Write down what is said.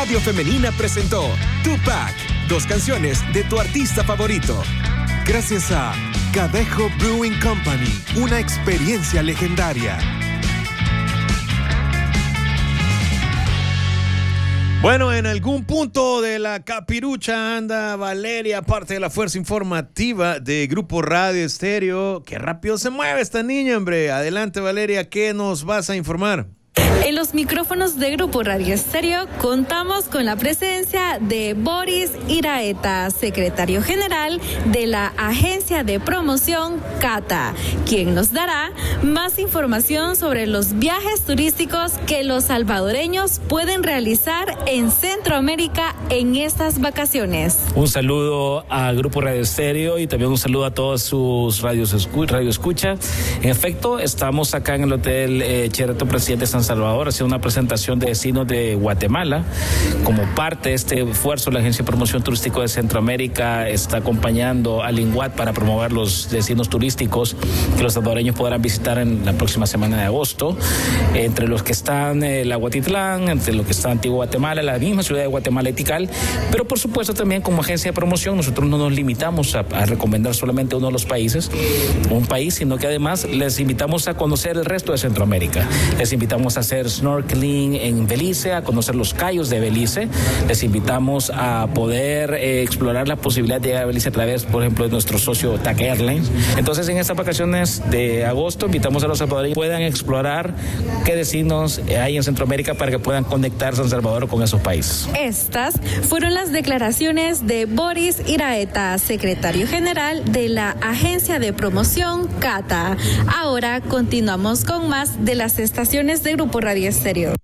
Radio Femenina presentó Tupac, 2 canciones de tu artista favorito. Gracias a Cadejo Brewing Company, una experiencia legendaria. Bueno, en algún punto de la capirucha anda Valeria, parte de la fuerza informativa de Grupo Radio Estéreo. Qué rápido se mueve esta niña, hombre. Adelante, Valeria, ¿qué nos vas a informar? En los micrófonos de Grupo Radio Estéreo contamos con la presencia de Boris Iraeta, secretario general de la Agencia de Promoción CATA, quien nos dará más información sobre los viajes turísticos que los salvadoreños pueden realizar en Centroamérica en estas vacaciones. Un saludo a Grupo Radio Estéreo y también un saludo a todos sus radio escucha. En efecto, estamos acá en el Hotel Sheraton Presidente San Salvador, haciendo una presentación de destinos de Guatemala. Como parte de este esfuerzo, la Agencia de Promoción Turístico de Centroamérica está acompañando al INGUAT para promover los destinos turísticos que los salvadoreños podrán visitar en la próxima semana de agosto, entre los que están la Guatitlán, entre los que está Antigua Guatemala, la misma ciudad de Guatemala y Tikal, pero por supuesto también como agencia de promoción nosotros no nos limitamos a recomendar solamente uno de los países, un país, sino que además les invitamos a conocer el resto de Centroamérica. Les invitamos a hacer snorkeling en Belice, a conocer los cayos de Belice. Les invitamos a poder explorar la posibilidad de llegar a Belice a través, por ejemplo, de nuestro socio TAC Airlines. Entonces, en estas vacaciones de agosto, invitamos a los salvadoreños que puedan explorar qué destinos hay en Centroamérica para que puedan conectar San Salvador con esos países. Estas fueron las declaraciones de Boris Iraeta, secretario general de la Agencia de Promoción CATA. Ahora continuamos con más de las estaciones de Grupo Radio Estéreo.